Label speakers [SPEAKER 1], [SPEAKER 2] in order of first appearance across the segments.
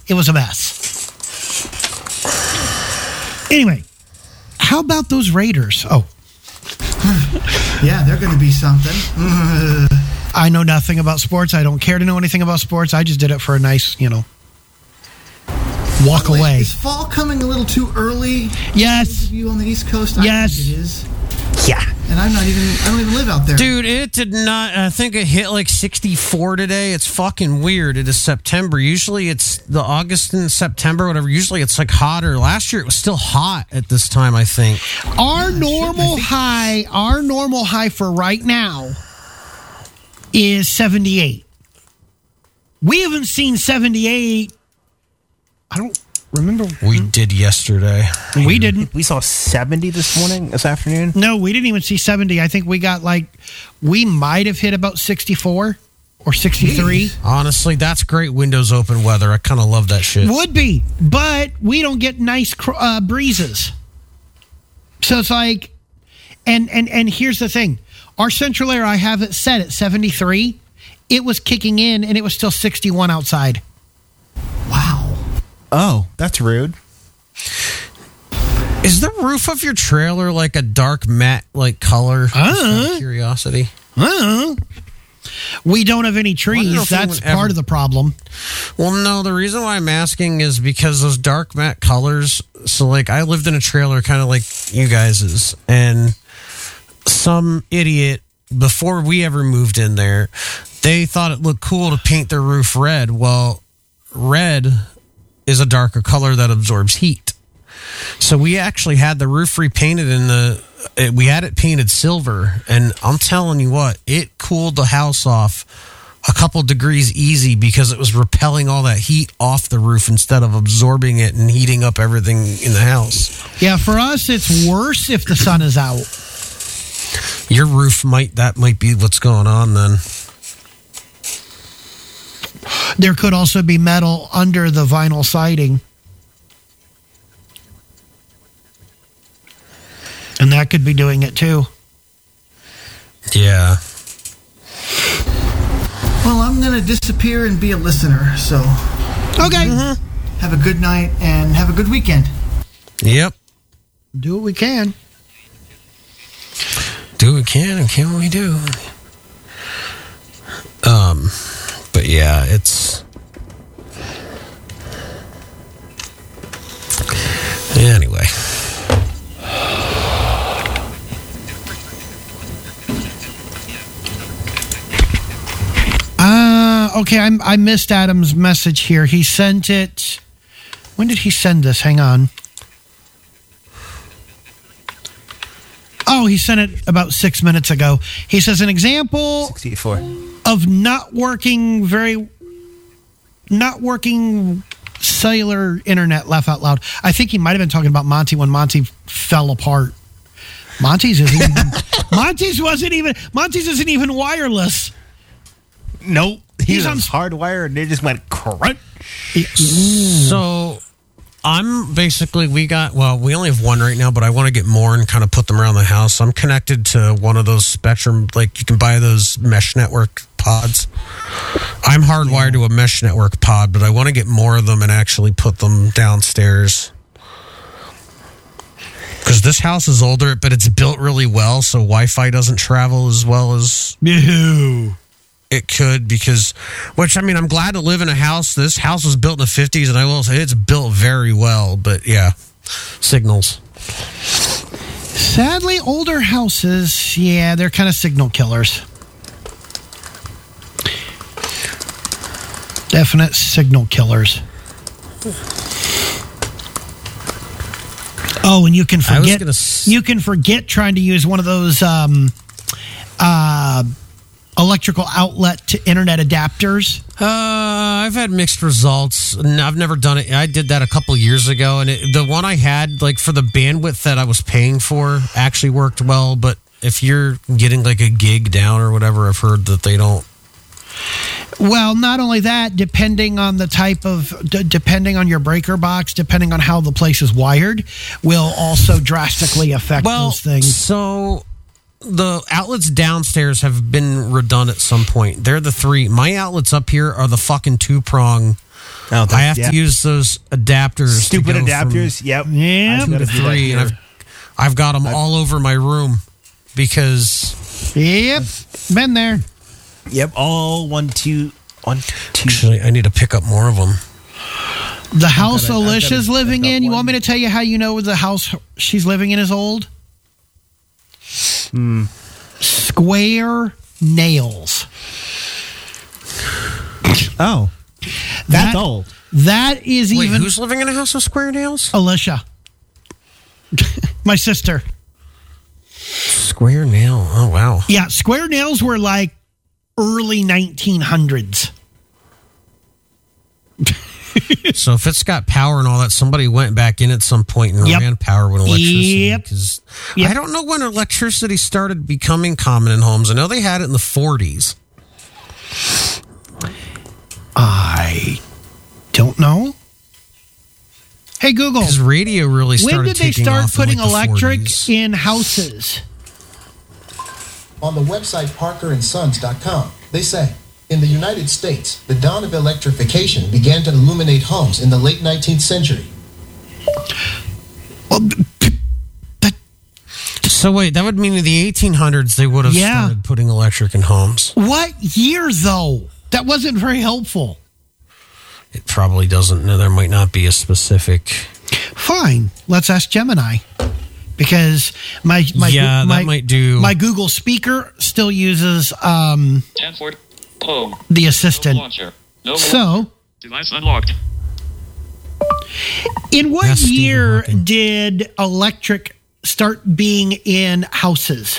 [SPEAKER 1] It was a mess. Anyway, how about those Raiders? Oh.
[SPEAKER 2] Yeah, they're going to be something.
[SPEAKER 1] I know nothing about sports. I don't care to know anything about sports. I just did it for a nice, walk away.
[SPEAKER 2] Is fall coming a little too early?
[SPEAKER 1] Yes.
[SPEAKER 2] You on the East Coast?
[SPEAKER 1] Yes.
[SPEAKER 2] I think it is.
[SPEAKER 1] Yeah.
[SPEAKER 2] And I don't even live out there.
[SPEAKER 3] Dude, it did not. I think it hit like 64 today. It's fucking weird. It is September. Usually it's the August and September, whatever. Usually it's like hotter. Last year it was still hot at this time, I think.
[SPEAKER 1] Our normal high for right now is 78. We haven't seen 78. I don't remember.
[SPEAKER 3] We did yesterday.
[SPEAKER 1] We didn't.
[SPEAKER 4] We saw 70 this afternoon.
[SPEAKER 1] No, we didn't even see 70. I think we got we might have hit about 64 or 63.
[SPEAKER 3] Honestly, that's great windows open weather. I kind of love that shit.
[SPEAKER 1] Would be, but we don't get nice breezes. So it's like, and here's the thing. Our central air, I have it set at 73. It was kicking in, and it was still 61 outside.
[SPEAKER 2] Wow.
[SPEAKER 4] Oh, that's rude.
[SPEAKER 3] Is the roof of your trailer like a dark matte color? Just out of curiosity.
[SPEAKER 1] We don't have any trees. That's part of the problem.
[SPEAKER 3] Well, no, the reason why I'm asking is because those dark matte colors. So, I lived in a trailer kind of like you guys's, and some idiot, before we ever moved in there, they thought it looked cool to paint their roof red. Well, red is a darker color that absorbs heat. So we actually had the roof repainted we had it painted silver, and I'm telling you what, it cooled the house off a couple degrees easy because it was repelling all that heat off the roof instead of absorbing it and heating up everything in the house.
[SPEAKER 1] Yeah, for us, it's worse if the sun is out.
[SPEAKER 3] Your roof might be what's going on then.
[SPEAKER 1] There could also be metal under the vinyl siding. And that could be doing it too.
[SPEAKER 3] Yeah.
[SPEAKER 2] Well, I'm going to disappear and be a listener, so.
[SPEAKER 1] Okay.
[SPEAKER 2] Have a good night and have a good weekend.
[SPEAKER 3] Yep.
[SPEAKER 1] Do what we can.
[SPEAKER 3] Do what we can, and can what we do. But yeah, it's... Anyway.
[SPEAKER 1] Okay, I missed Adam's message here. He sent it... When did he send this? Hang on. Oh, he sent it about 6 minutes ago. He says, an example
[SPEAKER 4] 64.
[SPEAKER 1] of not working cellular internet, laugh out loud. I think he might have been talking about Monty when Monty fell apart. Monty's isn't even wireless.
[SPEAKER 4] Nope.
[SPEAKER 1] He's on
[SPEAKER 4] hardwired and it just went crunch.
[SPEAKER 3] So I'm basically, we only have one right now, but I want to get more and kind of put them around the house. I'm connected to one of those Spectrum, you can buy those mesh network pods. I'm hardwired to a mesh network pod, but I want to get more of them and actually put them downstairs. Because this house is older, but it's built really well, so Wi-Fi doesn't travel as well as it could. I'm glad to live in a house. This house was built in the 50s, and I will say it's built very well, but yeah, signals.
[SPEAKER 1] Sadly, older houses, they're kind of signal killers. Definite signal killers. Oh, and you can forget trying to use one of those electrical outlet to internet adapters.
[SPEAKER 3] I've had mixed results. I've never done it. I did that a couple years ago, and the one I had, for the bandwidth that I was paying for, actually worked well. But if you're getting a gig down or whatever, I've heard that they don't.
[SPEAKER 1] Well, not only that, depending on your breaker box, depending on how the place is wired, will also drastically affect those things. So the outlets downstairs have been redone at some point. They're the three. My outlets up here are the fucking 2-prong
[SPEAKER 3] I have to use those adapters.
[SPEAKER 4] Stupid adapters. Yep.
[SPEAKER 1] Yeah.
[SPEAKER 3] 2 to 3, and I've got them all over my room because.
[SPEAKER 1] Yep. Been there.
[SPEAKER 4] Yep. All 1, 2, 1, 2.
[SPEAKER 3] Actually, I need to pick up more of them.
[SPEAKER 1] The house Alicia's living in. You want me to tell you how you know the house she's living in is old? Square nails.
[SPEAKER 4] Oh, that's old.
[SPEAKER 1] That is
[SPEAKER 3] Wait,
[SPEAKER 1] even.
[SPEAKER 3] who's living in a house with square nails?
[SPEAKER 1] Alicia. My sister.
[SPEAKER 3] Square nail. Oh, wow.
[SPEAKER 1] Yeah, square nails were like early 1900s.
[SPEAKER 3] So if it's got power and all that, somebody went back in at some point and ran power with electricity.
[SPEAKER 1] Yep.
[SPEAKER 3] 'Cause I don't know when electricity started becoming common in homes. I know they had it in the 40s.
[SPEAKER 1] I don't know. Hey, Google.
[SPEAKER 3] Because radio really started.
[SPEAKER 1] When did they
[SPEAKER 3] taking
[SPEAKER 1] start
[SPEAKER 3] off
[SPEAKER 1] putting
[SPEAKER 3] in, like, the
[SPEAKER 1] electric
[SPEAKER 3] 40s.
[SPEAKER 1] in houses?
[SPEAKER 5] On the website parkerandsons.com, they say, in the United States, the dawn of electrification began to illuminate homes in the late 19th century.
[SPEAKER 1] Well,
[SPEAKER 3] So wait, that would mean in the 1800s they would have started putting electric in homes.
[SPEAKER 1] What year, though? That wasn't very helpful.
[SPEAKER 3] It probably doesn't. No, there might not be a specific.
[SPEAKER 1] Fine. Let's ask Gemini. Because my
[SPEAKER 3] might do.
[SPEAKER 1] My Google speaker still uses
[SPEAKER 6] Stanford. Home.
[SPEAKER 1] the assistant.
[SPEAKER 6] No launcher. No
[SPEAKER 1] So,
[SPEAKER 6] device unlocked.
[SPEAKER 1] in what
[SPEAKER 3] That's Stephen
[SPEAKER 1] year
[SPEAKER 3] Hawking.
[SPEAKER 1] did electric start being in houses?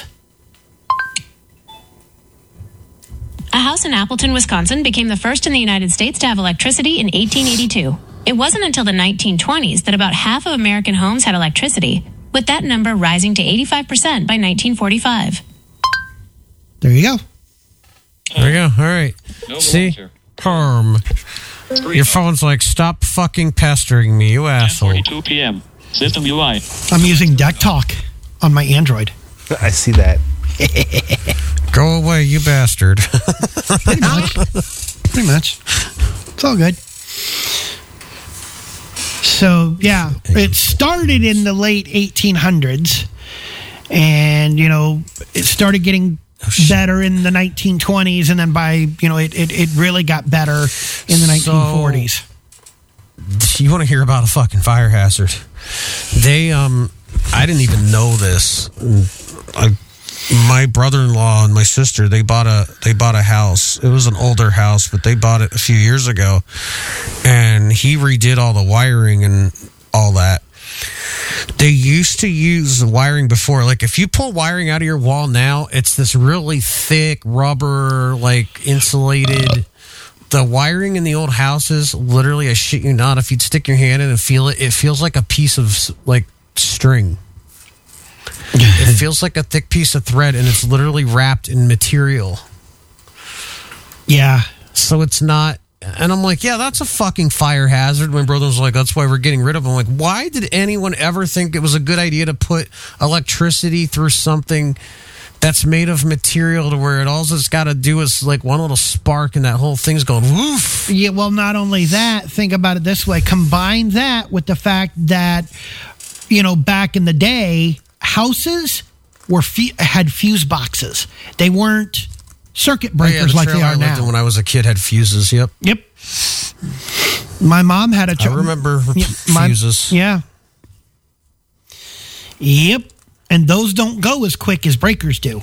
[SPEAKER 7] A house in Appleton, Wisconsin became the first in the United States to have electricity in 1882. It wasn't until the 1920s that about half of American homes had electricity, with that number rising to 85% by 1945.
[SPEAKER 1] There you go.
[SPEAKER 3] There you go. All right.
[SPEAKER 6] No
[SPEAKER 3] See?
[SPEAKER 6] launcher.
[SPEAKER 3] Herm. Your phone's like, stop fucking pestering me, you asshole.
[SPEAKER 6] 10:42 p.m. System UI.
[SPEAKER 1] I'm using Deck Talk on my Android.
[SPEAKER 4] I see that.
[SPEAKER 3] Go away, you bastard.
[SPEAKER 1] Pretty much. Pretty much. It's all good. So, yeah, it started in the late 1800s. And, you know, it started getting better in the 1920s. And then by, you know, it really got better in the 1940s.
[SPEAKER 3] You want to hear about a fucking fire hazard? They, I didn't even know this. My brother-in-law and my sister, they bought a house. It was an older house, but they bought it a few years ago, and he redid all the wiring and all that. They used to use the wiring before. Like, if you pull wiring out of your wall now, it's this really thick rubber, like, insulated. The wiring in the old houses, literally, I shit you not, if you'd stick your hand in and feel it, it feels like a piece of, like, string. It feels like a thick piece of thread, and it's literally wrapped in material.
[SPEAKER 1] Yeah.
[SPEAKER 3] So it's not... And I'm like, yeah, that's a fucking fire hazard. My brother was like, that's why we're getting rid of them. I'm like, why did anyone ever think it was a good idea to put electricity through something that's made of material to where all it's got to do is like one little spark and that whole thing's going woof?
[SPEAKER 1] Yeah, well, not only that, think about it this way. Combine that with the fact that, you know, back in the day, houses had fuse boxes. They weren't circuit breakers
[SPEAKER 3] the
[SPEAKER 1] like they
[SPEAKER 3] trailer
[SPEAKER 1] are
[SPEAKER 3] I lived in
[SPEAKER 1] now.
[SPEAKER 3] when I was a kid had fuses. Yep.
[SPEAKER 1] My mom had a...
[SPEAKER 3] I remember fuses.
[SPEAKER 1] Yeah. Yep. And those don't go as quick as breakers do.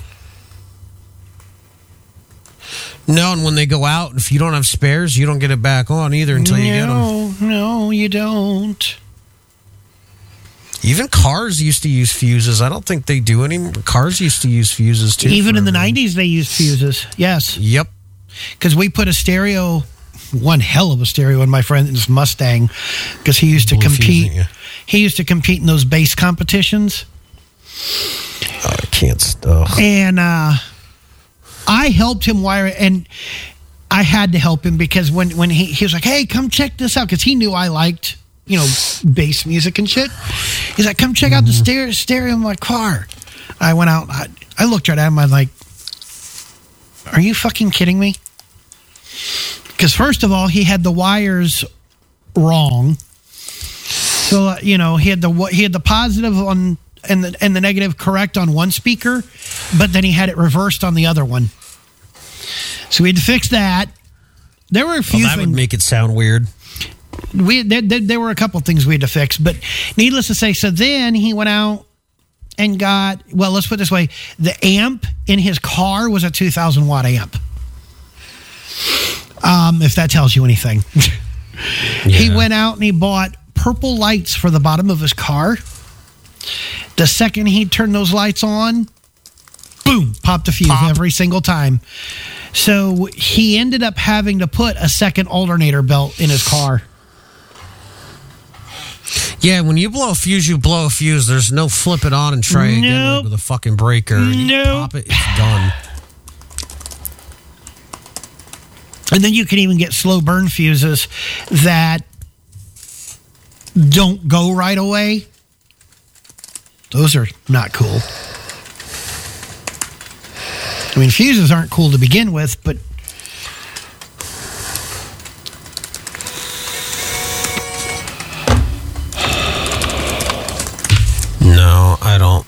[SPEAKER 3] No, and when they go out, if you don't have spares, you don't get it back on either until you get them.
[SPEAKER 1] No, you don't.
[SPEAKER 3] Even cars used to use fuses. I don't think they do anymore. Cars used to use fuses too.
[SPEAKER 1] Even in the 90s, they used fuses. Yes.
[SPEAKER 3] Yep.
[SPEAKER 1] Because we put a stereo, one hell of a stereo, in my friend's Mustang, because he used to compete.
[SPEAKER 3] Fusing, yeah.
[SPEAKER 1] He used to compete in those bass competitions.
[SPEAKER 3] I can't.
[SPEAKER 1] And I helped him wire it, and I had to help him because when he was like, hey, come check this out, because he knew I liked, you know, bass music and shit. He's like, come check out the stereo in my car. I went out. I looked right at him. I'm like, are you fucking kidding me? Because first of all, he had the wires wrong. So he had the positive on and the negative correct on one speaker, but then he had it reversed on the other one. So we had to fix that. There were a few
[SPEAKER 3] that
[SPEAKER 1] things.
[SPEAKER 3] Would make it sound weird.
[SPEAKER 1] There were a couple things we had to fix, but needless to say, so then he went out and got, well, let's put it this way, the amp in his car was a 2,000 watt amp. If that tells you anything.
[SPEAKER 3] Yeah.
[SPEAKER 1] He went out and he bought purple lights for the bottom of his car. The second he turned those lights on, boom, popped a fuse every single time. So he ended up having to put a second alternator belt in his car.
[SPEAKER 3] Yeah, when you blow a fuse, you blow a fuse. There's no flip it on and try again like with a fucking breaker. You pop it, it's done.
[SPEAKER 1] And then you can even get slow burn fuses that don't go right away. Those are not cool. I mean, fuses aren't cool to begin with, but
[SPEAKER 3] no, I don't.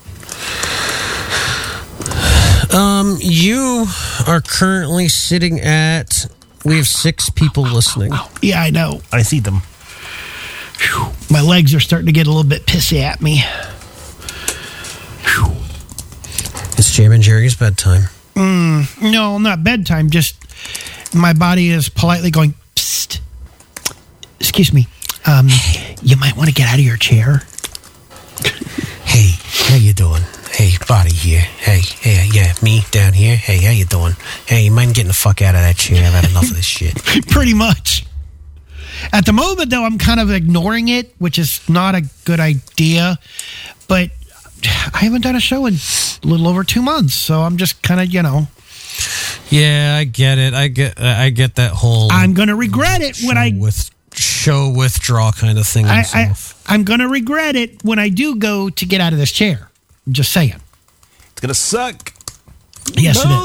[SPEAKER 3] You are currently sitting at, we have 6 people listening.
[SPEAKER 1] Yeah, I know.
[SPEAKER 4] I see them.
[SPEAKER 1] Whew. My legs are starting to get a little bit pissy at me. Whew.
[SPEAKER 3] It's Jam and Jerry's bedtime.
[SPEAKER 1] No, not bedtime. Just my body is politely going, psst. Excuse me. You might want to get out of your chair.
[SPEAKER 3] Hey, how you doing? Hey, body here. Hey, yeah, me down here. Hey, how you doing? Hey, you mind getting the fuck out of that chair? I've had enough of this shit.
[SPEAKER 1] Pretty much. At the moment, though, I'm kind of ignoring it, which is not a good idea. But I haven't done a show in a little over 2 months, so I'm just kind of,
[SPEAKER 3] Yeah, I get it. I get that whole.
[SPEAKER 1] I'm going to regret it when I
[SPEAKER 3] show withdrawal kind of thing.
[SPEAKER 1] I'm going to regret it when I do go to get out of this chair. I'm just saying.
[SPEAKER 4] It's going to suck.
[SPEAKER 1] Yes, it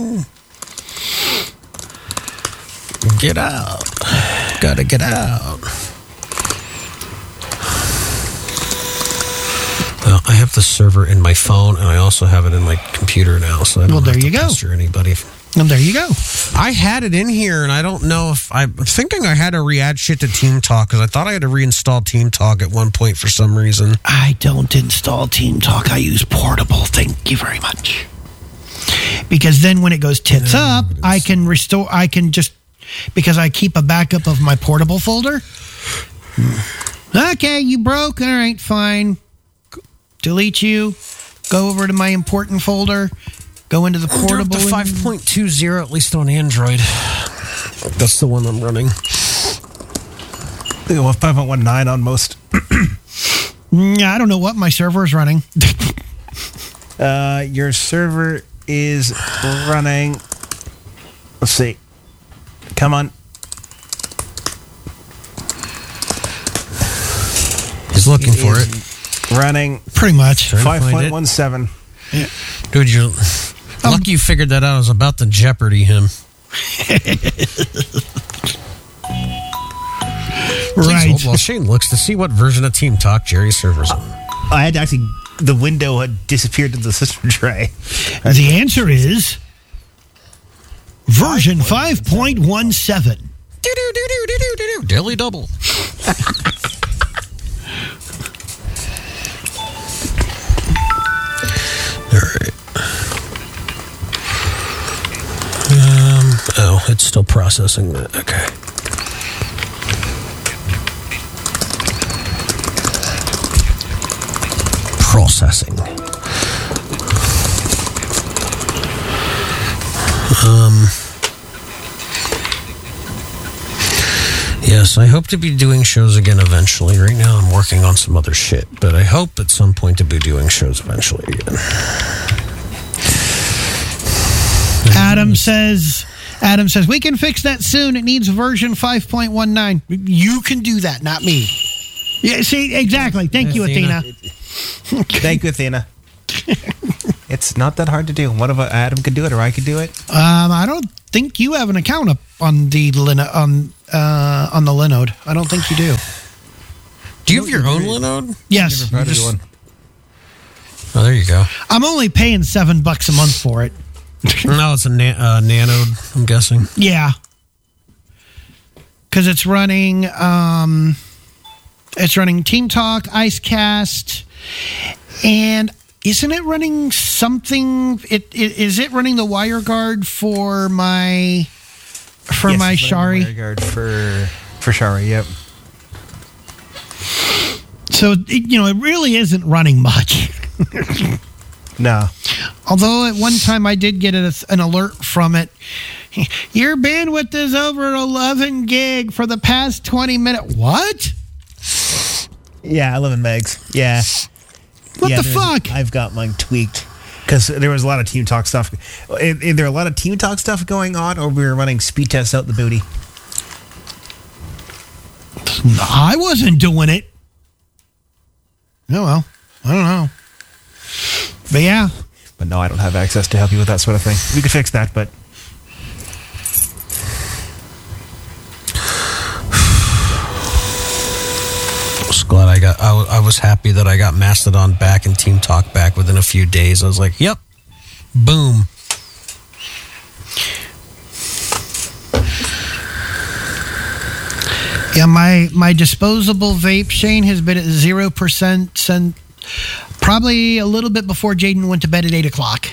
[SPEAKER 1] is.
[SPEAKER 3] Get out. Gotta get out. Well, I have the server in my phone, and I also have it in my computer now, so I don't have to pester anybody.
[SPEAKER 1] And there you go.
[SPEAKER 3] I had it in here, and I don't know if I'm thinking I had to re-add shit to Team Talk because I thought I had to reinstall Team Talk at one point for some reason.
[SPEAKER 1] I don't install Team Talk. I use Portable. Thank you very much. Because then when it goes tits up, I can restore. I can just because I keep a backup of my Portable folder. Okay, you broke. All right, fine. Delete you. Go over to my important folder. Go into the Portable.
[SPEAKER 3] The 5.20, at least on Android. That's the one I'm running.
[SPEAKER 4] They go with 5.19 on most.
[SPEAKER 1] I don't know what my server is running.
[SPEAKER 4] Your server is running. Let's see. Come on.
[SPEAKER 3] He's looking for it.
[SPEAKER 4] Running.
[SPEAKER 1] Pretty much.
[SPEAKER 4] 5.17.
[SPEAKER 1] Yeah.
[SPEAKER 3] Dude, you're lucky you figured that out. I was about to Jeopardy him.
[SPEAKER 1] Right.
[SPEAKER 3] Hold while Shane looks to see what version of Team Talk Jerry's server's on.
[SPEAKER 4] I had to actually, the window had disappeared to the system tray.
[SPEAKER 1] The answer is version 5.17.
[SPEAKER 3] Daily double. Alright. It's still processing that. Okay. Processing. Yes, I hope to be doing shows again eventually. Right now I'm working on some other shit, but I hope at some point to be doing shows eventually again.
[SPEAKER 1] Adam says, we can fix that soon. It needs version 5.19. You can do that, not me. Yeah, see, exactly. Thank you, Athena.
[SPEAKER 4] Thank you, Athena. It's not that hard to do. What if Adam could do it or I could do it?
[SPEAKER 1] I don't think you have an account up on the Linode. I don't think you do.
[SPEAKER 3] Do you have your own Linode?
[SPEAKER 1] Yes.
[SPEAKER 3] Oh, there you go.
[SPEAKER 1] I'm only paying $7 a month for it.
[SPEAKER 3] No, it's a Nanode, I'm guessing.
[SPEAKER 1] Yeah. Because it's running Team Talk, Icecast, and isn't it running something? Is it running the WireGuard for my Shari?
[SPEAKER 4] WireGuard for Shari, yep.
[SPEAKER 1] So it really isn't running much.
[SPEAKER 4] No.
[SPEAKER 1] Although at one time I did get an alert from it. Your bandwidth is over 11 gig for the past 20 minutes. What?
[SPEAKER 4] Yeah, 11 megs. Yeah.
[SPEAKER 1] What the fuck?
[SPEAKER 4] I've got mine tweaked because there was a lot of Team Talk stuff. Either a lot of Team Talk stuff going on, or we were running speed tests out the booty.
[SPEAKER 1] I wasn't doing it. Oh well, I don't know. But yeah.
[SPEAKER 4] But no, I don't have access to help you with that sort of thing. We could fix that, but.
[SPEAKER 3] Glad I was happy that I got Mastodon back and Team Talk back within a few days. I was like, yep, boom.
[SPEAKER 1] Yeah, my disposable vape, Shane, has been at 0% since probably a little bit before Jaden went to bed at 8 o'clock.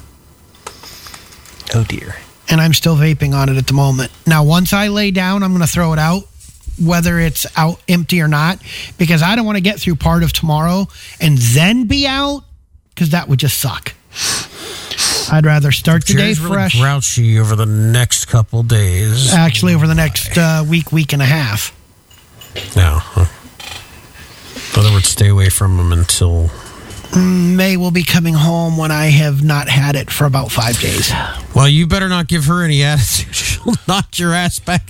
[SPEAKER 4] Oh dear.
[SPEAKER 1] And I'm still vaping on it at the moment. Now, once I lay down, I'm going to throw it out, whether it's out empty or not, because I don't want to get through part of tomorrow and then be out, because that would just suck. I'd rather start the day fresh.
[SPEAKER 3] Really grouchy over the next couple days.
[SPEAKER 1] Actually, over the next week and a half.
[SPEAKER 3] No. In other words, stay away from them until...
[SPEAKER 1] May will be coming home when I have not had it for about 5 days.
[SPEAKER 3] Well, you better not give her any attitude. She'll knock your ass back.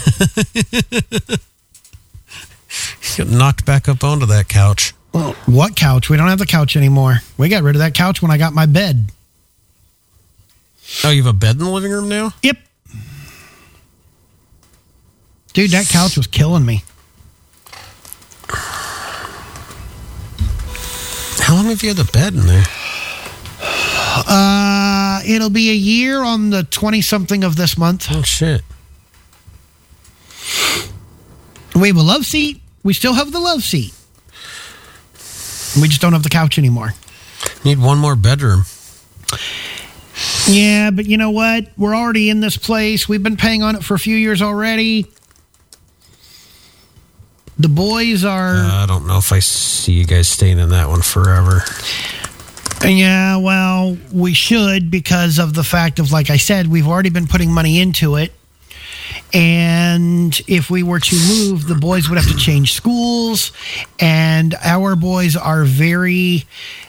[SPEAKER 3] Get knocked back up onto that couch.
[SPEAKER 1] Well, what couch? We don't have the couch anymore. We got rid of that couch when I got my bed.
[SPEAKER 3] Oh, you have a bed in the living room now?
[SPEAKER 1] Yep. Dude, that couch was killing me.
[SPEAKER 3] How long have you had the bed in there?
[SPEAKER 1] It'll be a year on the 20-something of this month.
[SPEAKER 3] Oh, shit.
[SPEAKER 1] We have a love seat. We still have the love seat. We just don't have the couch anymore.
[SPEAKER 3] Need one more bedroom.
[SPEAKER 1] Yeah, but you know what? We're already in this place. We've been paying on it for a few years already. The boys are...
[SPEAKER 3] I don't know if I see you guys staying in that one forever.
[SPEAKER 1] Yeah, well, we should, because of the fact of, like I said, we've already been putting money into it. And if we were to move, the boys would have to change schools. And our boys are very...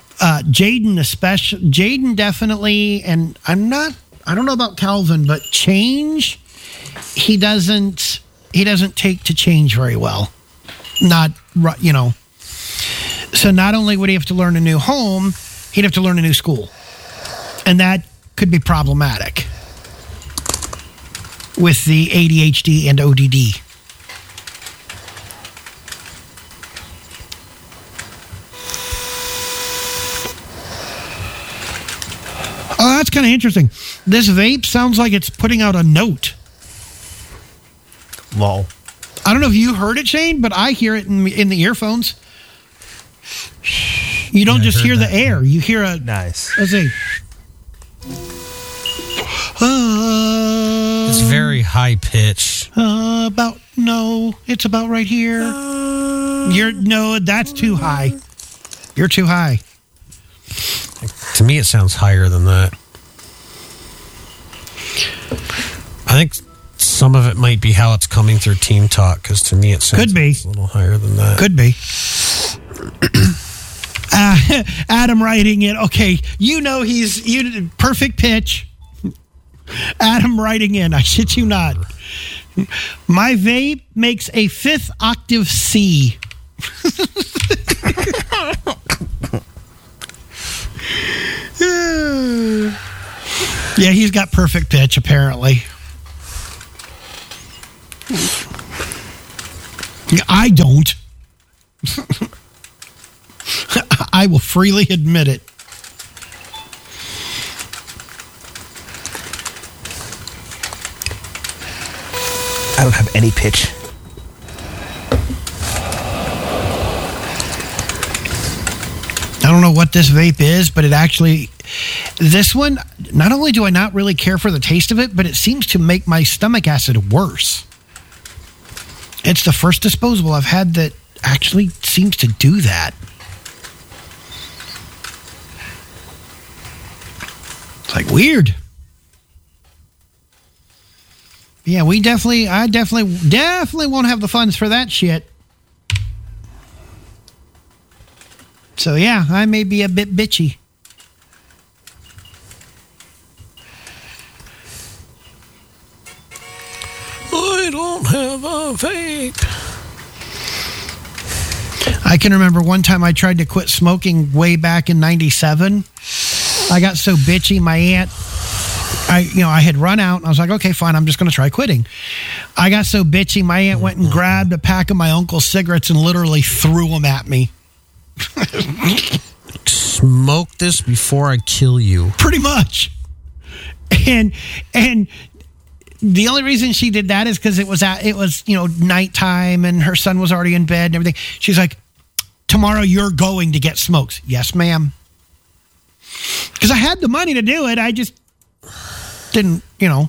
[SPEAKER 1] Jaden definitely, and I don't know about Calvin, but change, he doesn't take to change very well. So not only would he have to learn a new home, he'd have to learn a new school. And that could be problematic with the ADHD and ODD. Oh, that's kind of interesting. This vape sounds like it's putting out a note.
[SPEAKER 4] Lol.
[SPEAKER 1] I don't know if you heard it, Shane, but I hear it in the earphones. You don't just hear the air. You hear a...
[SPEAKER 4] Nice.
[SPEAKER 1] Let's see.
[SPEAKER 3] It's very high pitched.
[SPEAKER 1] It's about right here. That's too high. You're too high.
[SPEAKER 3] To me, it sounds higher than that. I think some of it might be how it's coming through Team Talk, because to me it sounds a little higher than that.
[SPEAKER 1] Could be. Adam writing in. Okay, he's perfect pitch. Adam writing in. I shit you not. My vape makes a 5th octave C. Yeah, he's got perfect pitch, apparently. I don't. I will freely admit it.
[SPEAKER 4] I don't have any pitch.
[SPEAKER 1] I don't know what this vape is, but it actually, this one, not only do I not really care for the taste of it, but it seems to make my stomach acid worse. It's the first disposable I've had that actually seems to do that. It's like weird. Yeah, I definitely won't have the funds for that shit. So yeah, I may be a bit bitchy.
[SPEAKER 3] I don't have a vape.
[SPEAKER 1] I can remember one time I tried to quit smoking way back in '97. I got so bitchy, my aunt, I had run out and I was like, okay, fine, I'm just going to try quitting. I got so bitchy, my aunt went and grabbed a pack of my uncle's cigarettes and literally threw them at me.
[SPEAKER 3] Smoke this before I kill you.
[SPEAKER 1] Pretty much. And the only reason she did that is because it was nighttime and her son was already in bed and everything. She's like, tomorrow you're going to get smokes. Yes, ma'am. Because I had the money to do it. I just didn't,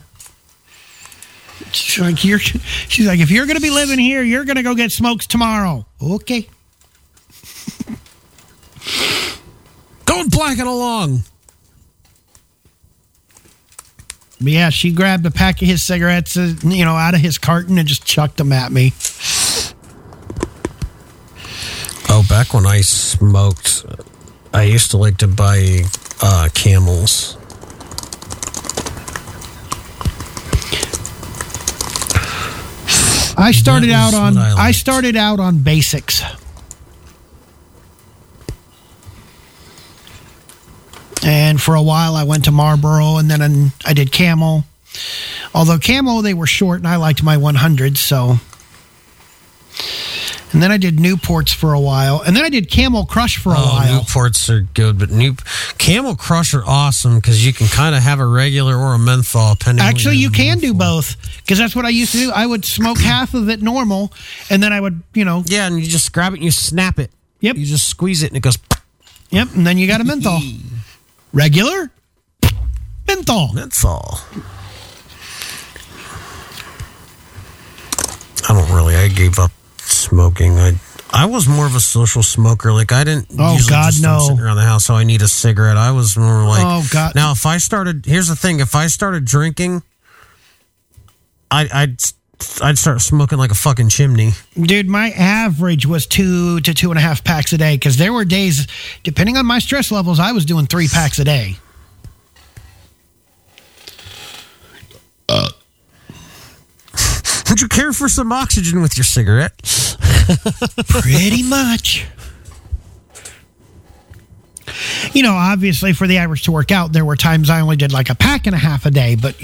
[SPEAKER 1] She's like, if you're going to be living here, you're going to go get smokes tomorrow. Okay.
[SPEAKER 3] Going black and along.
[SPEAKER 1] But yeah, she grabbed a pack of his cigarettes, out of his carton and just chucked them at me.
[SPEAKER 3] Oh, back when I smoked, I used to like to buy Camels.
[SPEAKER 1] I started out on basics. And for a while, I went to Marlboro, and then I did Camel. Although Camel, they were short, and I liked my 100s, so. And then I did Newports for a while, and then I did Camel Crush for a while.
[SPEAKER 3] Newports are good, but Camel Crush are awesome because you can kind of have a regular or a menthol.
[SPEAKER 1] Actually, you can do both because that's what I used to do. I would smoke half of it normal, and then I would,
[SPEAKER 3] Yeah, and you just grab it and you snap it.
[SPEAKER 1] Yep.
[SPEAKER 3] You just squeeze it and it goes.
[SPEAKER 1] Yep, and then you got a menthol. Regular? Menthol.
[SPEAKER 3] I gave up smoking. I was more of a social smoker. Like I didn't sit around the house, so I need a cigarette. I was more like,
[SPEAKER 1] oh God.
[SPEAKER 3] Now here's the thing, if I started drinking, I'd start smoking like a fucking chimney.
[SPEAKER 1] Dude, my average was 2 to 2.5 packs a day because there were days, depending on my stress levels, I was doing 3 packs a day.
[SPEAKER 3] Would you care for some oxygen with your cigarette?
[SPEAKER 1] Pretty much. Obviously for the average to work out, there were times I only did like a pack and a half a day, but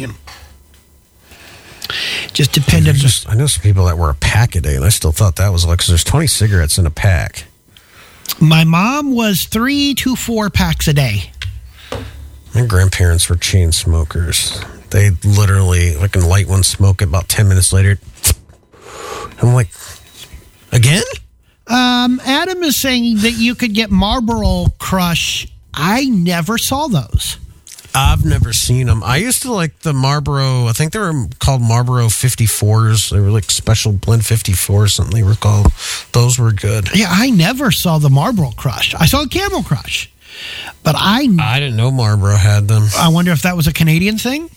[SPEAKER 1] just depended.
[SPEAKER 3] I know some people that were a pack a day, and I still thought that was because there's 20 cigarettes in a pack.
[SPEAKER 1] My mom was 3 to 4 packs a day.
[SPEAKER 3] My grandparents were chain smokers. They literally can light one, smoke it, about 10 minutes later. I'm like, again?
[SPEAKER 1] Adam is saying that you could get Marlboro Crush. I never saw those.
[SPEAKER 3] I've never seen them. I used to like the Marlboro. I think they were called Marlboro 54s. They were like special blend 54s, something they were called. Those were good.
[SPEAKER 1] Yeah, I never saw the Marlboro Crush. I saw Camel Crush, but I
[SPEAKER 3] didn't know Marlboro had them.
[SPEAKER 1] I wonder if that was a Canadian thing,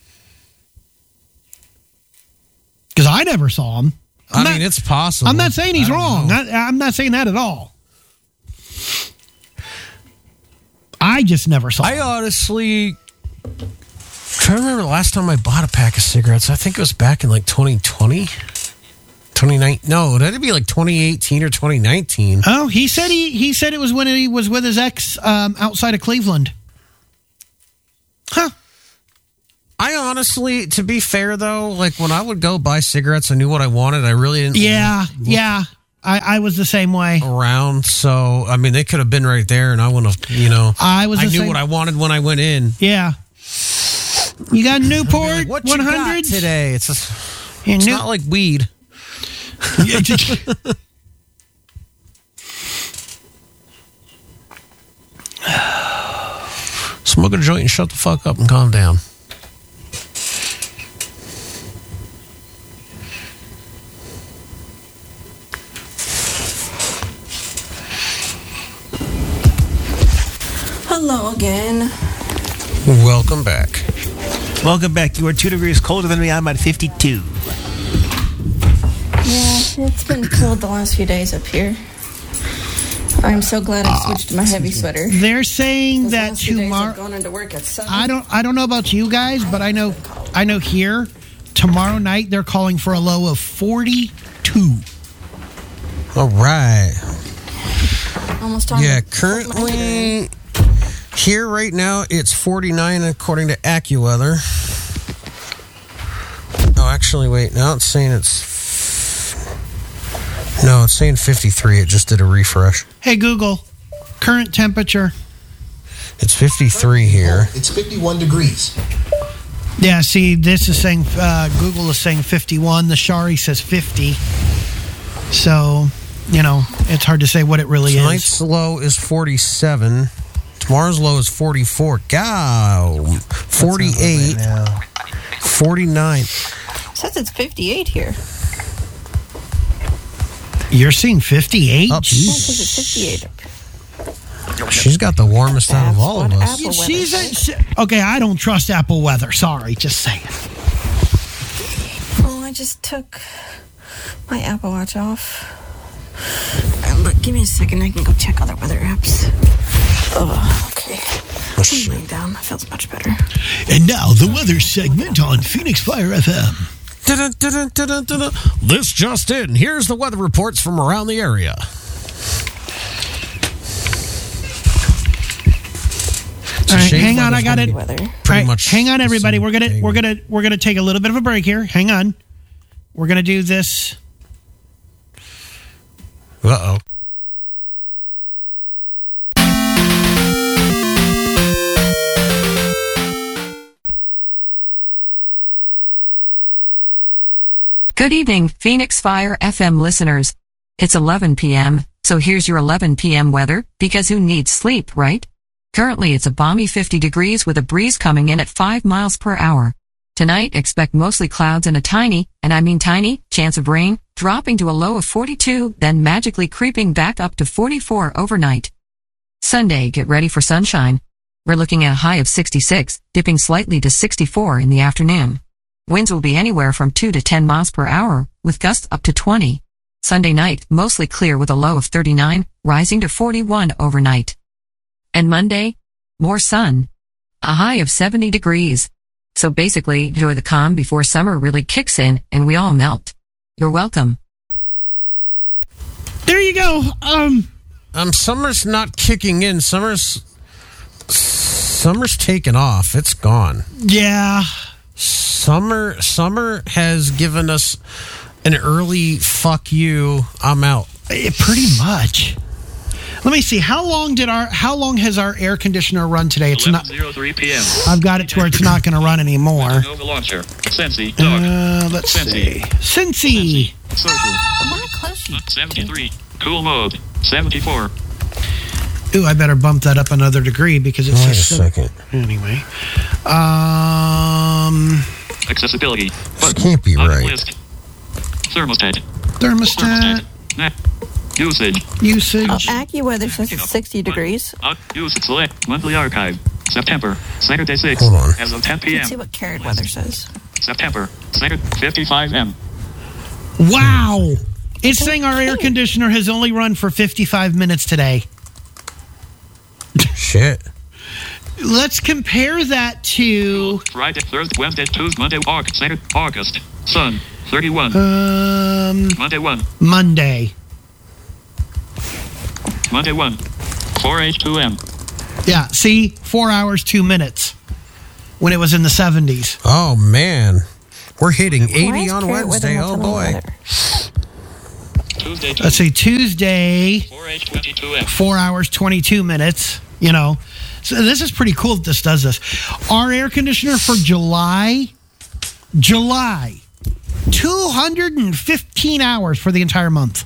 [SPEAKER 1] because I never saw them.
[SPEAKER 3] I mean, it's possible.
[SPEAKER 1] I'm not saying he's wrong. I'm not saying that at all. I just never saw
[SPEAKER 3] I honestly trying to remember the last time I bought a pack of cigarettes. I think it was back in like 2020. 2019. No, that'd be like 2018 or 2019.
[SPEAKER 1] Oh, he said it was when he was with his ex outside of Cleveland. Huh.
[SPEAKER 3] I honestly, to be fair though, like when I would go buy cigarettes, I knew what I wanted. I really didn't.
[SPEAKER 1] Yeah. I was the same way.
[SPEAKER 3] Around, so I mean, they could have been right there, and I wouldn't have. I knew what I wanted when I went in.
[SPEAKER 1] Yeah. You got Newport
[SPEAKER 3] What
[SPEAKER 1] 100
[SPEAKER 3] you got today? It's not like weed. Smoke a joint and shut the fuck up and calm down.
[SPEAKER 8] Hello again.
[SPEAKER 3] Welcome back.
[SPEAKER 4] Welcome back. You are 2 degrees colder than me. I'm at 52.
[SPEAKER 8] Yeah, it's been cold the last few days up here. I'm so glad I switched to my heavy sweater.
[SPEAKER 1] They're saying that tomorrow.
[SPEAKER 8] Going into work at 7.
[SPEAKER 1] I don't know about you guys, but I know here tomorrow night they're calling for a low of 42.
[SPEAKER 3] All right.
[SPEAKER 8] Almost time.
[SPEAKER 3] Yeah, currently here right now it's 49 according to AccuWeather. Oh, actually, wait. Now it's saying it's 53. It just did a refresh.
[SPEAKER 1] Hey Google, current temperature.
[SPEAKER 3] It's 53 here.
[SPEAKER 5] It's 51 degrees.
[SPEAKER 1] Yeah, see, this is saying Google is saying 51. The Shari says 50. So, it's hard to say what it really
[SPEAKER 3] Tonight's low is 47. Tomorrow's low is 44. God, 48. 49.
[SPEAKER 8] It says it's 58 here.
[SPEAKER 1] You're seeing 58?
[SPEAKER 8] Oh, it says it's 58.
[SPEAKER 3] She's got the warmest out of all of us.
[SPEAKER 1] Okay, I don't trust Apple weather. Sorry, just saying.
[SPEAKER 8] Oh, I just took my Apple Watch off. But give me a second. I can go check other weather apps. Oh, okay. I'm laying down. That feels much better.
[SPEAKER 1] And now the weather segment on Phoenix Fire FM.
[SPEAKER 3] This just in. Here's the weather reports from around the area.
[SPEAKER 1] All right, hang on, I got it.
[SPEAKER 3] Pretty much.
[SPEAKER 1] Hang on, everybody. We're gonna take a little bit of a break here. Hang on. We're gonna do this.
[SPEAKER 3] Uh-oh.
[SPEAKER 9] Good evening, Phoenix Fire FM listeners. It's 11 p.m., so here's your 11 p.m. weather, because who needs sleep, right? Currently, it's a balmy 50 degrees with a breeze coming in at 5 miles per hour. Tonight, expect mostly clouds and a tiny, and I mean tiny, chance of rain, dropping to a low of 42, then magically creeping back up to 44 overnight. Sunday, get ready for sunshine. We're looking at a high of 66, dipping slightly to 64 in the afternoon. Winds will be anywhere from 2 to 10 miles per hour, with gusts up to 20. Sunday night, mostly clear with a low of 39, rising to 41 overnight. And Monday, more sun. A high of 70 degrees. So basically, enjoy the calm before summer really kicks in and we all melt. You're welcome.
[SPEAKER 1] There you go.
[SPEAKER 3] Summer's not kicking in. Summer's taken off. It's gone.
[SPEAKER 1] Yeah.
[SPEAKER 3] Summer has given us an early fuck you. I'm out.
[SPEAKER 1] Pretty much. Let me see. How long has our air conditioner run today? It's
[SPEAKER 6] 11:03 p.m.
[SPEAKER 1] I've got it to where it's not going to run anymore.
[SPEAKER 6] Nova launcher. Cincy. Dog.
[SPEAKER 1] Let's see. Cincy.
[SPEAKER 6] Social. 73. Cool mode. 74.
[SPEAKER 1] Ooh, I better bump that up another degree because it says...
[SPEAKER 3] Wait a second.
[SPEAKER 1] Anyway.
[SPEAKER 6] Accessibility.
[SPEAKER 3] This can't be right.
[SPEAKER 6] List. Thermostat. Usage.
[SPEAKER 8] AccuWeather says it's 60 degrees.
[SPEAKER 6] Usage select. Monthly archive. September. Saturday 6.
[SPEAKER 3] Hold on.
[SPEAKER 6] As of 10 p.m.
[SPEAKER 8] Let's see what Carrot Weather says.
[SPEAKER 6] September. Saturday 55 m.
[SPEAKER 1] Wow. It's saying our air conditioner has only run for 55 minutes today.
[SPEAKER 3] Shit.
[SPEAKER 1] Let's compare that to...
[SPEAKER 6] Friday, Thursday, Wednesday, Tuesday, Monday, August, Saturday, August. Sun, 31. Monday 1.
[SPEAKER 1] Monday
[SPEAKER 6] 1. 4H2M.
[SPEAKER 1] Yeah, see? 4 hours, 2 minutes. when it was in the 70s.
[SPEAKER 3] Oh, man. We're hitting 80
[SPEAKER 8] Why is
[SPEAKER 3] on
[SPEAKER 8] Carrot
[SPEAKER 3] Wednesday.
[SPEAKER 8] Weather
[SPEAKER 3] Oh,
[SPEAKER 8] not
[SPEAKER 3] boy.
[SPEAKER 8] weather?
[SPEAKER 6] Tuesday,
[SPEAKER 1] Let's see, Tuesday,
[SPEAKER 6] 4H22F.
[SPEAKER 1] 4 hours, 22 minutes, you know. So this is pretty cool that this does this. Our air conditioner for July, 215 hours for the entire month.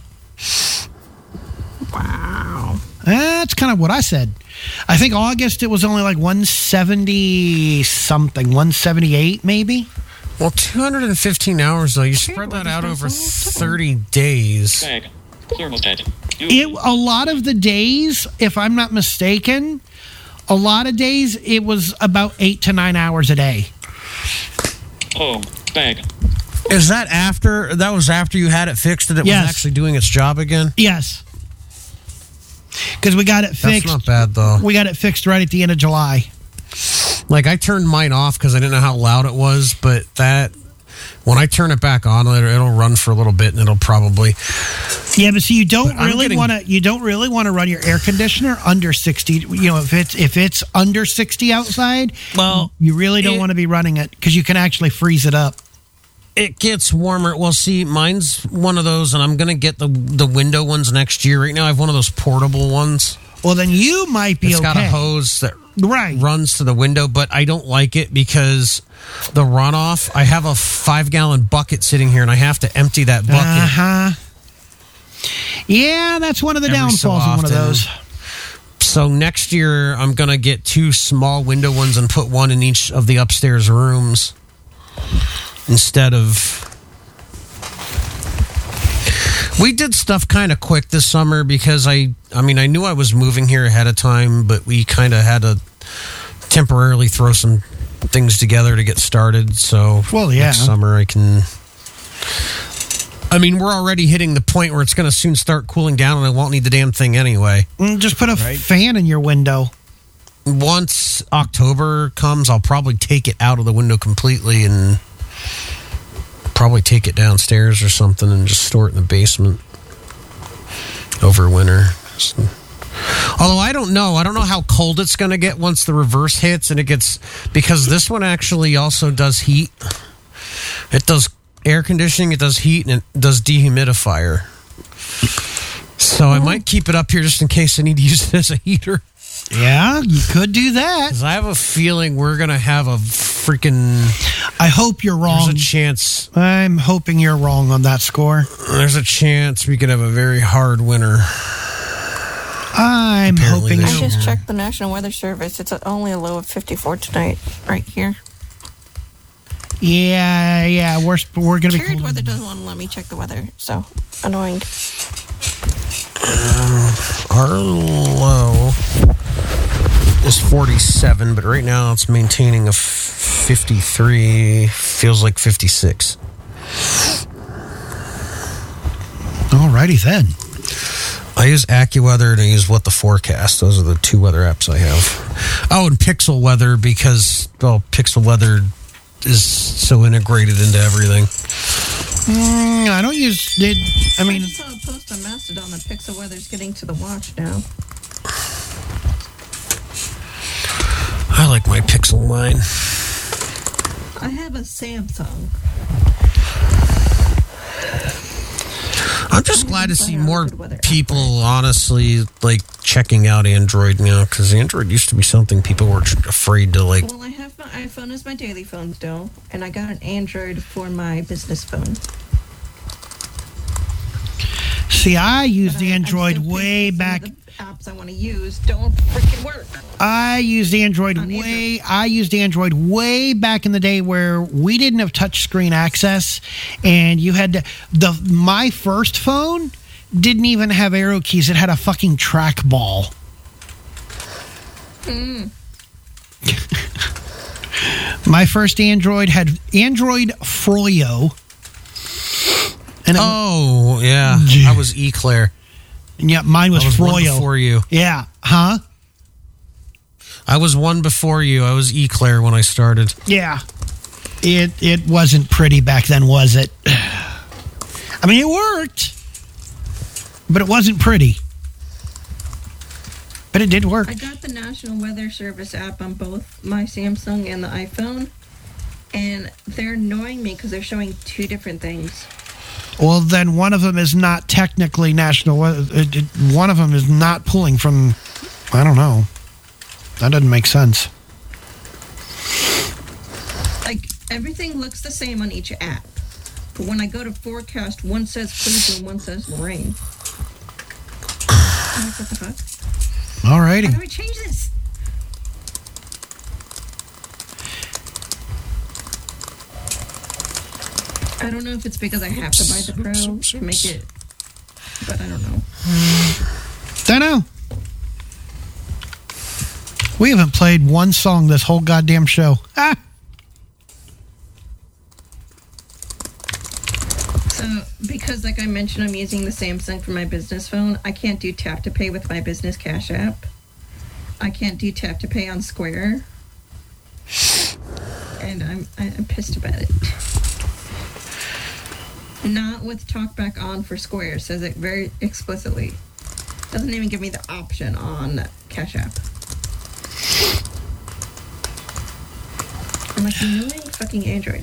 [SPEAKER 8] Wow.
[SPEAKER 1] That's kind of what I said. I think August it was only like 170 something, 178 maybe.
[SPEAKER 3] Well, 215 hours, though. You spread that out over 30 days.
[SPEAKER 6] Bag. Thermostat.
[SPEAKER 1] A lot of the days, if I'm not mistaken, a lot of days it was about 8 to 9 hours a day.
[SPEAKER 6] Home. Bag.
[SPEAKER 3] Is that after? That was after you had it fixed and it
[SPEAKER 1] Yes.
[SPEAKER 3] was actually doing its job again?
[SPEAKER 1] Yes. Because we got it fixed.
[SPEAKER 3] That's not bad, though.
[SPEAKER 1] We got it fixed right at the end of July.
[SPEAKER 3] Like, I turned mine off because I didn't know how loud it was, but when I turn it back on, it'll run for a little bit and it'll probably...
[SPEAKER 1] Yeah, but see, you don't
[SPEAKER 3] But I'm
[SPEAKER 1] really
[SPEAKER 3] getting-
[SPEAKER 1] want to run your air conditioner under 60. You know, if it's under 60 outside,
[SPEAKER 3] Well,
[SPEAKER 1] you really don't want to be running it because you can actually freeze it up.
[SPEAKER 3] It gets warmer. Well, see, mine's one of those, and I'm going to get the window ones next year. Right now, I have one of those portable ones.
[SPEAKER 1] Well, then you might be
[SPEAKER 3] It's
[SPEAKER 1] okay.
[SPEAKER 3] got a hose that
[SPEAKER 1] Right.
[SPEAKER 3] runs to the window, but I don't like it because the runoff, I have a 5-gallon bucket sitting here, and I have to empty that bucket.
[SPEAKER 1] Uh-huh. Yeah, that's one of the
[SPEAKER 3] Every so
[SPEAKER 1] downfalls of one of
[SPEAKER 3] often.
[SPEAKER 1] those.
[SPEAKER 3] So next year, I'm going to get 2 small window ones and put one in each of the upstairs rooms instead of... We did stuff kind of quick this summer because I knew I was moving here ahead of time, but we kind of had to temporarily throw some things together to get started. So next summer I can... I mean, we're already hitting the point where it's going to soon start cooling down and I won't need the damn thing anyway.
[SPEAKER 1] Just put a fan in your window.
[SPEAKER 3] Once October comes, I'll probably take it out of the window completely and probably take it downstairs or something and just store it in the basement over winter. So, although I don't know how cold it's going to get once the reverse hits and it gets, because this one actually also does heat. It does air conditioning, it does heat, and it does dehumidifier. So I might keep it up here just in case I need to use it as a heater.
[SPEAKER 1] Yeah, you could do that.
[SPEAKER 3] Because I have a feeling we're going to have a freaking...
[SPEAKER 1] I hope you're wrong.
[SPEAKER 3] There's a chance.
[SPEAKER 1] I'm hoping you're wrong on that score.
[SPEAKER 3] There's a chance we could have a very hard winter.
[SPEAKER 1] I'm hoping
[SPEAKER 8] I
[SPEAKER 1] you're
[SPEAKER 8] just checked the National Weather Service. It's only a low of 54 tonight, right here.
[SPEAKER 1] Yeah, we're going to be
[SPEAKER 8] Carrot
[SPEAKER 1] cool.
[SPEAKER 8] Weather doesn't want to let me check the weather, so annoying.
[SPEAKER 3] Our low is 47, but right now it's maintaining a 53. Feels like 56.
[SPEAKER 1] Alrighty then.
[SPEAKER 3] I use AccuWeather and I use What the Forecast. Those are the 2 weather apps I have. Oh, and Pixel Weather because, well, Pixel Weather is so integrated into everything.
[SPEAKER 1] I don't use it. I mean,
[SPEAKER 8] I just saw a post on Mastodon that Pixel Weather's getting to the watch now.
[SPEAKER 3] I like my Pixel line.
[SPEAKER 8] I have a Samsung.
[SPEAKER 3] I'm just glad to see more people honestly like checking out Android now, because Android used to be something people were afraid to like.
[SPEAKER 8] Well, I have my iPhone as my daily phone still, and I got an Android for my business phone.
[SPEAKER 1] see, I used Android way back.
[SPEAKER 8] The apps I want to use don't freaking work.
[SPEAKER 1] I used Android way back in the day where we didn't have touchscreen access, and you had to, my first phone didn't even have arrow keys. It had a fucking trackball. My first Android had Android Froyo. And
[SPEAKER 3] I was Eclair.
[SPEAKER 1] Yeah, mine was Froyo.
[SPEAKER 3] One before you.
[SPEAKER 1] Yeah, huh?
[SPEAKER 3] I was one before you. I was Eclair when I started.
[SPEAKER 1] Yeah. It wasn't pretty back then, was it? I mean, it worked, but it wasn't pretty. But it did work.
[SPEAKER 8] I got the National Weather Service app on both my Samsung and the iPhone, and they're annoying me because they're showing two different things.
[SPEAKER 1] Well, then one of them is not technically national weather. One of them is not pulling from, I don't know. That doesn't make sense.
[SPEAKER 8] Like, everything looks the same on each app. But when I go to forecast, one says Cleveland, one says rain. I'm like, what the fuck?
[SPEAKER 1] Alrighty.
[SPEAKER 8] How do I change this? I don't know if it's because I have to buy the Pro to make it, but I don't know.
[SPEAKER 1] Don't know. We haven't played one song this whole goddamn show. Ah!
[SPEAKER 8] So, because like I mentioned, I'm using the Samsung for my business phone, I can't do tap to pay with my business cash app. I can't do tap to pay on Square. And I'm pissed about it. Not with TalkBack on for Square, says it very explicitly. Doesn't even give me the option on Cash App. I'm like, annoying fucking Android.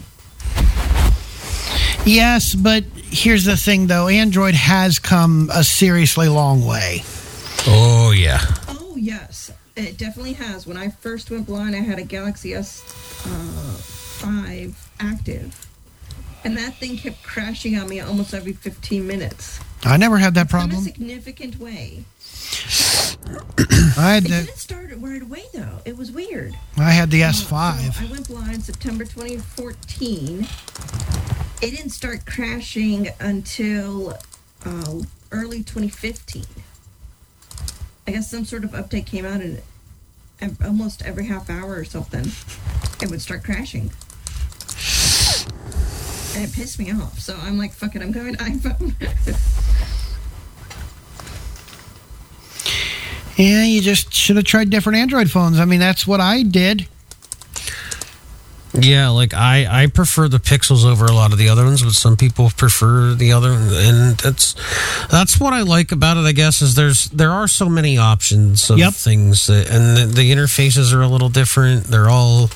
[SPEAKER 1] Yes, but here's the thing, though. Android has come a seriously long way.
[SPEAKER 3] Oh, yeah.
[SPEAKER 8] Oh, yes. It definitely has. When I first went blind, I had a Galaxy S5 active. And that thing kept crashing on me almost every 15 minutes.
[SPEAKER 1] I never had that problem.
[SPEAKER 8] In a significant way.
[SPEAKER 1] It
[SPEAKER 8] didn't start right away, though. It was weird.
[SPEAKER 1] I had the S5.
[SPEAKER 8] So I went blind September 2014. It didn't start crashing until early 2015. I guess some sort of update came out, and almost every half hour or something, it would start crashing. And it pissed me off. So I'm like, fuck it, I'm going to iPhone.
[SPEAKER 1] Yeah, you just should have tried different Android phones. I mean, that's what I did.
[SPEAKER 3] Yeah, like I prefer the Pixels over a lot of the other ones, but some people prefer the other, and that's what I like about it. I guess is there are so many options of things, and the interfaces are a little different. They're all.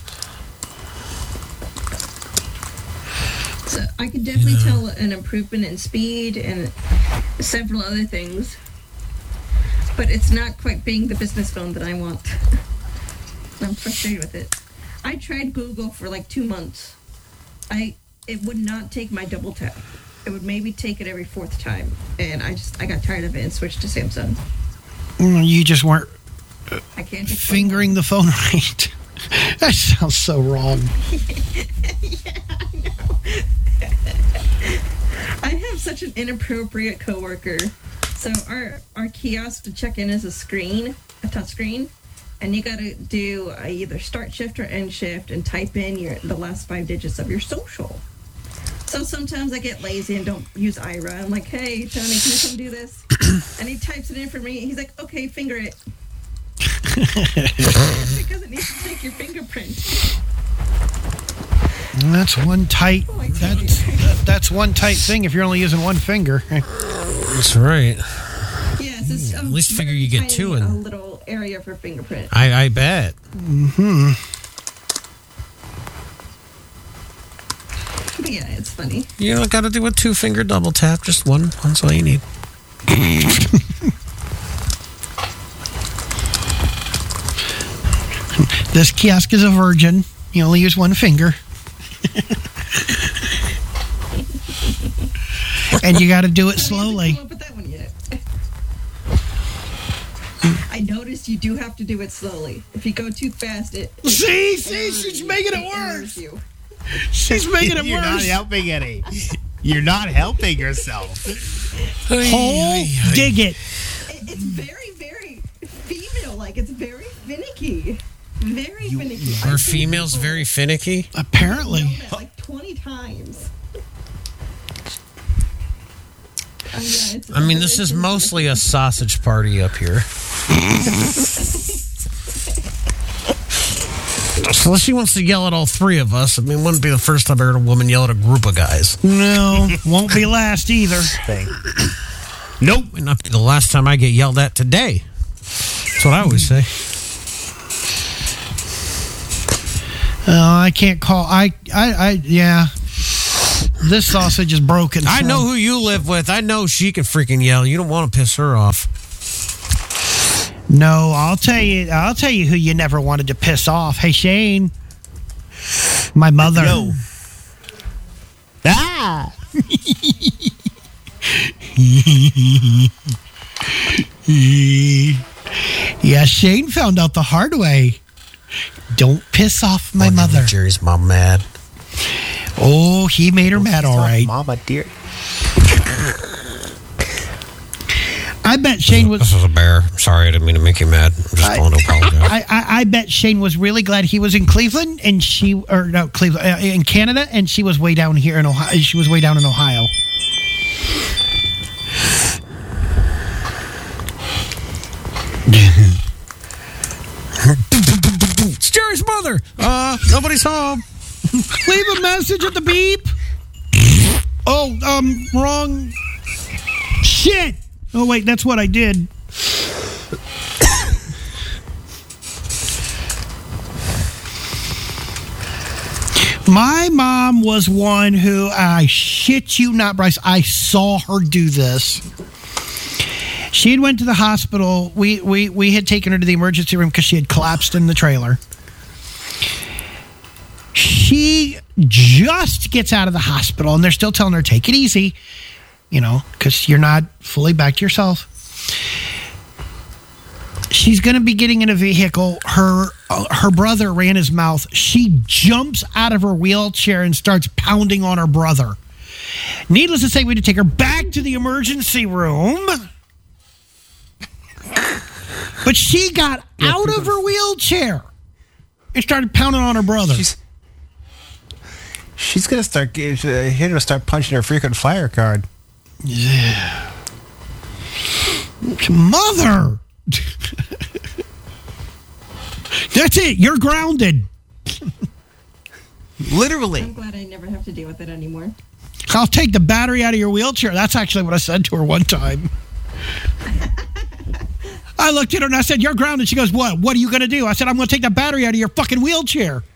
[SPEAKER 8] So I could definitely tell an improvement in speed and several other things, but it's not quite being the business phone that I want. I'm frustrated with it. I tried Google for like 2 months. It would not take my double tap. It would maybe take it every fourth time, and I got tired of it and switched to Samsung.
[SPEAKER 1] You just weren't
[SPEAKER 8] I can't
[SPEAKER 1] fingering the phone right. That sounds so wrong.
[SPEAKER 8] Yeah, I know. I have such an inappropriate coworker. So our kiosk to check in is a touch screen, and you got to do either start shift or end shift and type in the last 5 digits of your social. So sometimes I get lazy and don't use Ira. I'm like, hey, Tony, can you come do this? And he types it in for me. He's like, okay, finger it. Because it needs to take your fingerprint.
[SPEAKER 1] That's one tight. That's one tight thing if you're only using one finger.
[SPEAKER 3] That's right.
[SPEAKER 8] Yes, it's
[SPEAKER 3] at least figure you get two in
[SPEAKER 8] a little area for fingerprint.
[SPEAKER 3] I bet.
[SPEAKER 1] Mm-hmm.
[SPEAKER 8] But yeah, it's funny.
[SPEAKER 3] You don't got to do a 2-finger double tap. Just one. That's all you need.
[SPEAKER 1] This kiosk is a virgin. You only use one finger. And you got to do it slowly.
[SPEAKER 8] I noticed you do have to do it slowly. If you go too fast,
[SPEAKER 1] See, she's making it worse. She's making it
[SPEAKER 4] You're
[SPEAKER 1] worse.
[SPEAKER 4] not helping any. You're not helping yourself.
[SPEAKER 1] Hole, dig it.
[SPEAKER 8] It's very, very female-like. It's very finicky. Very finicky.
[SPEAKER 3] Are females very finicky?
[SPEAKER 1] Apparently.
[SPEAKER 8] Like 20 times.
[SPEAKER 3] I mean, this is mostly a sausage party up here. So she wants to yell at all three of us. I mean, it wouldn't be the first time I heard a woman yell at a group of guys.
[SPEAKER 1] No, won't be last either.
[SPEAKER 3] Nope. Might not be the last time I get yelled at today. That's what I always say.
[SPEAKER 1] I can't call. Yeah. This sausage is broken.
[SPEAKER 3] I know who you live with. I know she can freaking yell. You don't want to piss her off.
[SPEAKER 1] No, I'll tell you who you never wanted to piss off. Hey, Shane. My mother.
[SPEAKER 4] No. Ah!
[SPEAKER 1] Yeah, Shane found out the hard way. Don't piss off my mother.
[SPEAKER 3] Jerry's mom mad.
[SPEAKER 1] Oh, he made her mad, all right.
[SPEAKER 4] Mama, dear.
[SPEAKER 1] I bet Shane was...
[SPEAKER 3] This is a bear. Sorry, I didn't mean to make you mad. I'm just calling to apologize.
[SPEAKER 1] I bet Shane was really glad he was in Cleveland, and Cleveland, in Canada, and she was way down here in Ohio. She was way down in Ohio.
[SPEAKER 3] It's Jerry's mother. Nobody's home.
[SPEAKER 1] Leave a message at the beep. Oh, wrong. Shit. Oh, wait, that's what I did. My mom was one who, I shit you not, Bryce, I saw her do this. She had went to the hospital. We had taken her to the emergency room because she had collapsed in the trailer. She just gets out of the hospital, and they're still telling her, take it easy, because you're not fully back to yourself. She's going to be getting in a vehicle. Her brother ran his mouth. She jumps out of her wheelchair and starts pounding on her brother. Needless to say, we had to take her back to the emergency room. But she got out of her wheelchair and started pounding on her brother.
[SPEAKER 4] She's going to start punching her freaking fire card.
[SPEAKER 1] Yeah. Mother! That's it. You're grounded.
[SPEAKER 4] Literally.
[SPEAKER 8] I'm glad I never have to deal with it anymore.
[SPEAKER 1] I'll take the battery out of your wheelchair. That's actually what I said to her one time. I looked at her and I said, you're grounded. She goes, what? What are you going to do? I said, I'm going to take the battery out of your fucking wheelchair.